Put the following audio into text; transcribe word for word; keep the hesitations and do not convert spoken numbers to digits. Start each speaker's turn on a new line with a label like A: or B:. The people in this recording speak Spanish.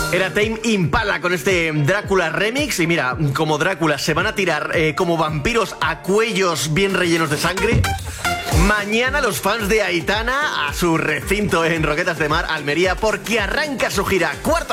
A: Era Tame Impala con este Drácula remix. Y mira, como Drácula se van a tirar eh, como vampiros a cuellos bien rellenos de sangre. Mañana los fans de Aitana a su recinto en Roquetas de Mar, Almería, porque arranca su gira. Cuarto